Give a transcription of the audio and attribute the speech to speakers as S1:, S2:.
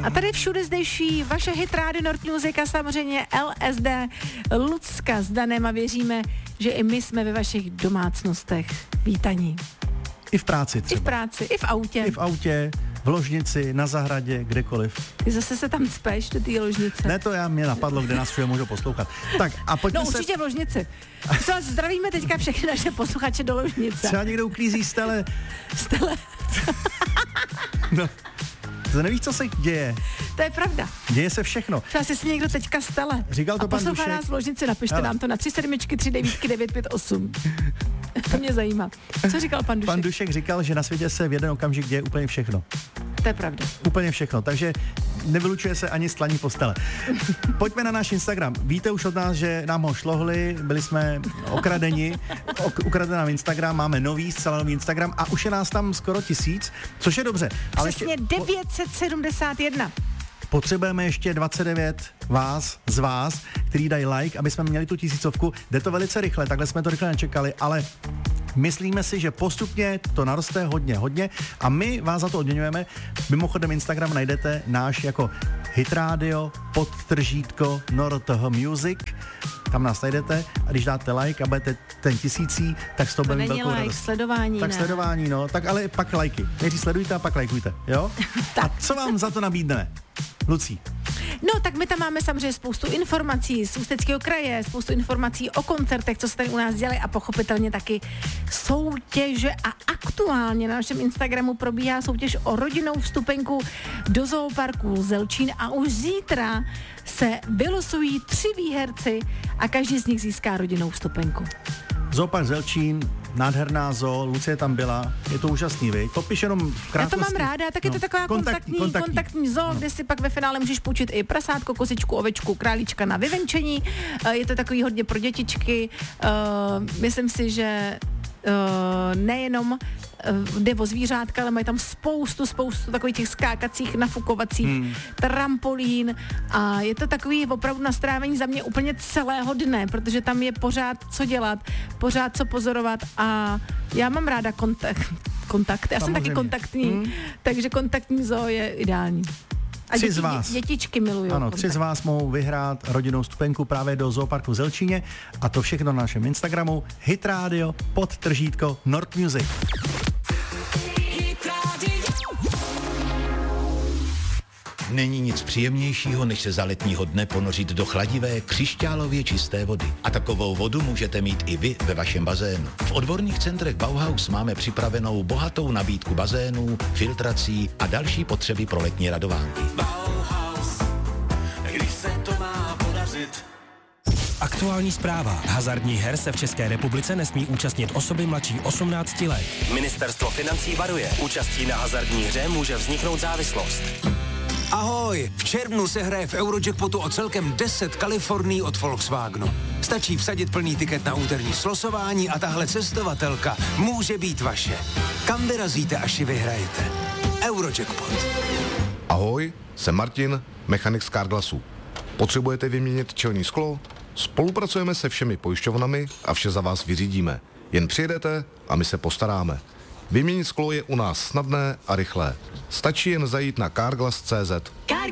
S1: A tady všude zdejší vaše hit Radio Nord Music a samozřejmě LSD Lucka s Danem a věříme, že i my jsme ve vašich domácnostech vítaní.
S2: I v práci třeba.
S1: I v práci, i v autě.
S2: I v autě, v ložnici, na zahradě, kdekoliv.
S1: Ty zase se tam cpeš do té ložnice.
S2: Ne, to mě napadlo, kde nás všude můžou poslouchat. Tak a pojďme
S1: No určitě v ložnici. Zdravíme teďka všechny naše posluchače do ložnice.
S2: Třeba někdo uklízí stele.
S1: Stele.
S2: No. To nevíš, co se děje.
S1: To je pravda.
S2: Děje se všechno.
S1: Třeba si někdo teďka stele.
S2: Říkal to
S1: a
S2: pan
S1: poslouchá
S2: Dušek.
S1: nás v ložnici, napište nám to na 373-958. To mě zajímá. Co říkal pan Dušek?
S2: Pan Dušek říkal, že na světě se v jeden okamžik děje úplně všechno.
S1: To je pravda.
S2: Úplně všechno, takže nevylučuje se ani stlaní postele. Pojďme na náš Instagram. Víte už od nás, že nám ho šlohli, byli jsme okradeni, ukraden nám Instagram, máme zcela nový Instagram a už je nás tam skoro 1000, což je dobře. Ale
S1: přesně 971.
S2: Potřebujeme ještě 29 z vás, který dají like, aby jsme měli tu 1000. Jde to velice rychle, takhle jsme to rychle nečekali, ale myslíme si, že postupně to naroste hodně a my vás za to odměňujeme. Mimochodem Instagram najdete náš jako hitradio _NORTH Music. Tam nás najdete a když dáte like a budete ten 1000, tak s to budeme velkou
S1: like,
S2: radost.
S1: sledování,
S2: tak
S1: ne?
S2: Sledování, no, tak ale pak lajky. Nejdřív sledujte a pak lajkujte, jo? A co vám za to nabídneme? Lucí.
S1: No, tak my tam máme samozřejmě spoustu informací z Ústeckého kraje, spoustu informací o koncertech, co se tady u nás dělají a pochopitelně taky soutěže a aktuálně na našem Instagramu probíhá soutěž o rodinnou vstupenku do zooparku Zelčín a už zítra se vylosují 3 výherci a každý z nich získá rodinnou vstupenku.
S2: Zoopark Zelčín, nádherná zoo, Lucie tam byla, je to úžasný, viď? Popiš jenom v krátkosti.
S1: Já to mám ráda, tak je to taková kontaktní zoo, kde si pak ve finále můžeš půjčit i prasátko, kozičku, ovečku, králíčka na vyvenčení. Je to takový hodně pro dětičky. Myslím si, že nejenom jde o zvířátka, ale mají tam spoustu takových těch skákacích, nafukovacích trampolín a je to takový opravdu nastrávení za mě úplně celého dne, protože tam je pořád co dělat, pořád co pozorovat a já mám ráda kontakt. Já jsem taky kontaktní, takže kontaktní zoo je ideální. A dětičky milují.
S2: Ano, 3 z vás mohou vyhrát rodinnou vstupenku právě do zooparku Zelčíně a to všechno na našem Instagramu hitradio _Nord Music.
S3: Není nic příjemnějšího, než se za letního dne ponořit do chladivé, křišťálově čisté vody. A takovou vodu můžete mít i vy ve vašem bazénu. V odborných centrech Bauhaus máme připravenou bohatou nabídku bazénů, filtrací a další potřeby pro letní radovánky.
S4: Bauhaus, když se to má podařit.
S5: Aktuální zpráva. Hazardních her se v České republice nesmí účastnit osoby mladší 18 let. Ministerstvo financí varuje. Účastí na hazardní hře může vzniknout závislost.
S6: Ahoj, v červnu se hraje v Eurojackpotu o celkem 10 Kalifornií od Volkswagenu. Stačí vsadit plný tiket na úterní slosování a tahle cestovatelka může být vaše. Kam vyrazíte, až ji vyhrajete? Eurojackpot.
S7: Ahoj, jsem Martin, mechanik z Carglassu. Potřebujete vyměnit čelní sklo? Spolupracujeme se všemi pojišťovnami a vše za vás vyřídíme. Jen přijedete a my se postaráme. Vyměnit sklo je u nás snadné a rychlé. Stačí jen zajít na carglass.cz.